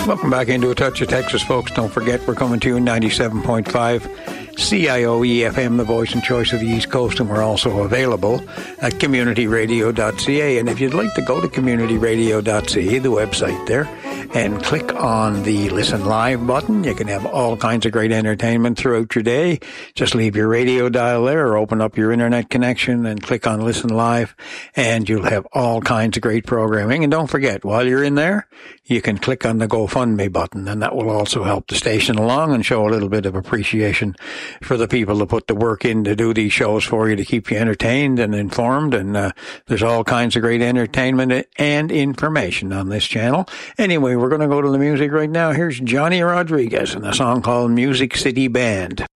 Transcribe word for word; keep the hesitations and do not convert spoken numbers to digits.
Welcome back into A Touch of Texas, folks. Don't forget, we're coming to you in ninety-seven point five C I O E F M, the voice and choice of the East Coast, and we're also available at community radio dot c a. And if you'd like to go to community radio dot c a, the website there, and click on the Listen Live button, you can have all kinds of great entertainment throughout your day. Just leave your radio dial there or open up your internet connection and click on Listen Live, and you'll have all kinds of great programming. And don't forget, while you're in there, you can click on the GoFundMe button, and that will also help the station along and show a little bit of appreciation for the people that put the work in to do these shows for you, to keep you entertained and informed. And uh, there's all kinds of great entertainment and information on this channel. Anyway, we're going to go to the music right now. Here's Johnny Rodriguez and a song called Music City Band.